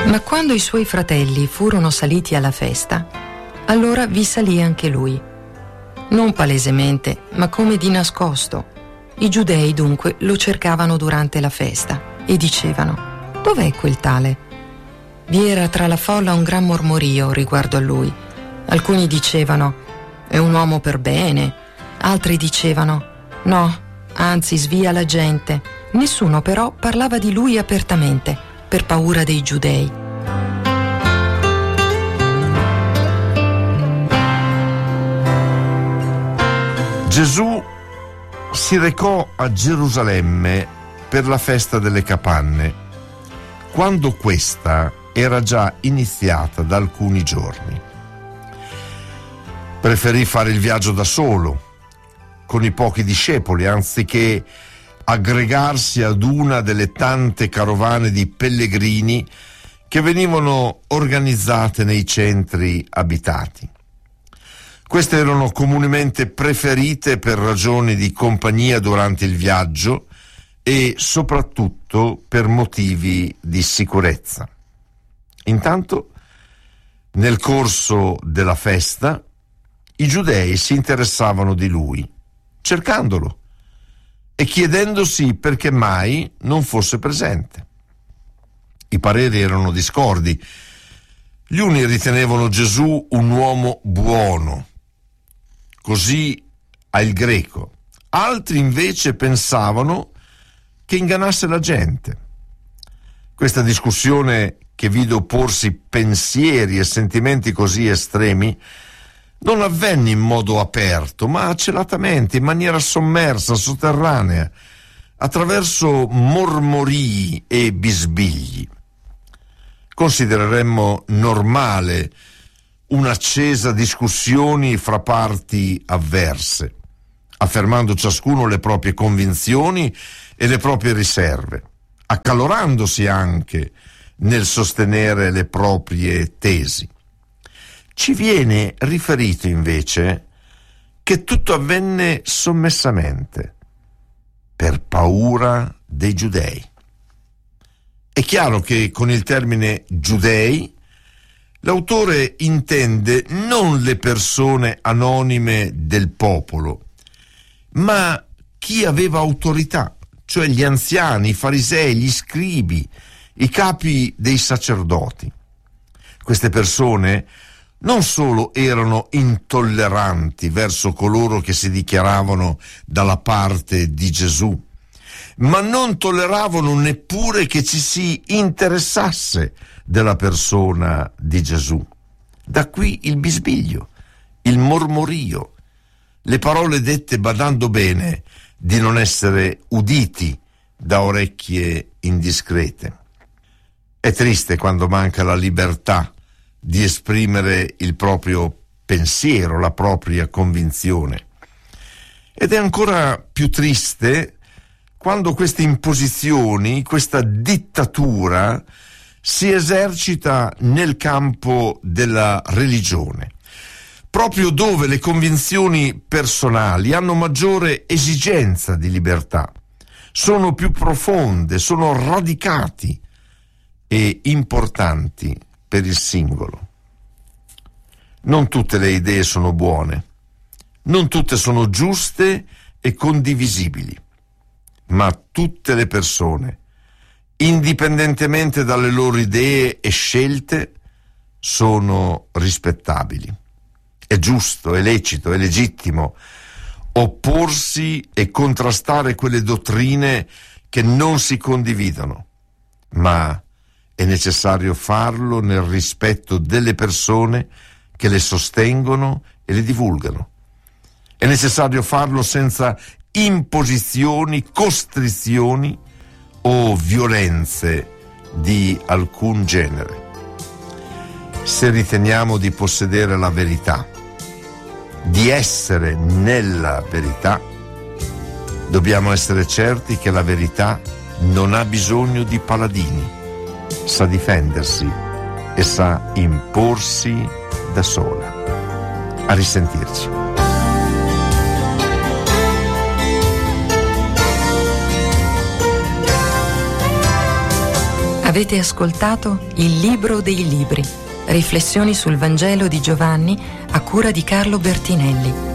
Ma quando i suoi fratelli furono saliti alla festa, allora vi salì anche lui. Non palesemente, ma come di nascosto. I giudei dunque lo cercavano durante la festa e dicevano: «Dov'è quel tale?» Vi era tra la folla un gran mormorio riguardo a lui. Alcuni dicevano: «È un uomo per bene», altri dicevano: «No, anzi svia la gente». Nessuno però parlava di lui apertamente, per paura dei giudei. Gesù si recò a Gerusalemme per la festa delle capanne, quando questa era già iniziata da alcuni giorni. Preferì fare il viaggio da solo, con i pochi discepoli, anziché aggregarsi ad una delle tante carovane di pellegrini che venivano organizzate nei centri abitati. Queste erano comunemente preferite per ragioni di compagnia durante il viaggio e soprattutto per motivi di sicurezza. Intanto, nel corso della festa, i giudei si interessavano di lui, cercandolo e chiedendosi perché mai non fosse presente. I pareri erano discordi. Gli uni ritenevano Gesù un uomo buono, così al greco. Altri invece pensavano che ingannasse la gente. Questa discussione, che vide opporsi pensieri e sentimenti così estremi, non avvenne in modo aperto, ma celatamente, in maniera sommersa, sotterranea, attraverso mormorii e bisbigli. Considereremmo normale un'accesa discussione fra parti avverse, affermando ciascuno le proprie convinzioni e le proprie riserve, accalorandosi anche nel sostenere le proprie tesi. Ci viene riferito invece che tutto avvenne sommessamente, per paura dei giudei. È chiaro che con il termine giudei l'autore intende non le persone anonime del popolo, ma chi aveva autorità, cioè gli anziani, i farisei, gli scribi, i capi dei sacerdoti. Queste persone non solo erano intolleranti verso coloro che si dichiaravano dalla parte di Gesù, ma non tolleravano neppure che ci si interessasse della persona di Gesù. Da qui il bisbiglio, il mormorio, le parole dette badando bene di non essere uditi da orecchie indiscrete. È triste quando manca la libertà di esprimere il proprio pensiero, la propria convinzione. Ed è ancora più triste quando queste imposizioni, questa dittatura si esercita nel campo della religione, proprio dove le convinzioni personali hanno maggiore esigenza di libertà, sono più profonde, sono radicati e importanti per il singolo. Non tutte le idee sono buone, non tutte sono giuste e condivisibili, ma tutte le persone, indipendentemente dalle loro idee e scelte, sono rispettabili. È giusto, è lecito, è legittimo opporsi e contrastare quelle dottrine che non si condividono, ma è necessario farlo nel rispetto delle persone che le sostengono e le divulgano. È necessario farlo senza imposizioni, costrizioni o violenze di alcun genere. Se riteniamo di possedere la verità, di essere nella verità, dobbiamo essere certi che la verità non ha bisogno di paladini, sa difendersi e sa imporsi da sola. A risentirci. Avete ascoltato Il Libro dei Libri, riflessioni sul Vangelo di Giovanni a cura di Carlo Bertinelli.